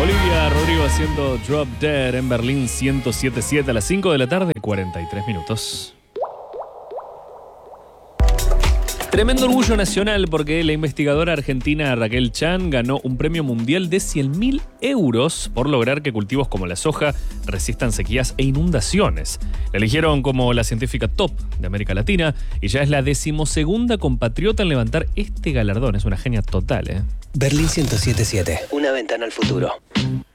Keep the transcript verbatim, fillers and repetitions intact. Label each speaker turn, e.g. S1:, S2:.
S1: Olivia Rodrigo haciendo Drop Dead en Berlín ciento siete punto siete a las cinco de la tarde, cuarenta y tres minutos. Tremendo orgullo nacional porque la investigadora argentina Raquel Chan ganó un premio mundial de cien mil euros por lograr que cultivos como la soja resistan sequías e inundaciones. La eligieron como la científica top de América Latina y ya es la decimosegunda compatriota en levantar este galardón. Es una genia total, ¿eh?
S2: Berlín ciento siete punto siete. Una ventana al futuro.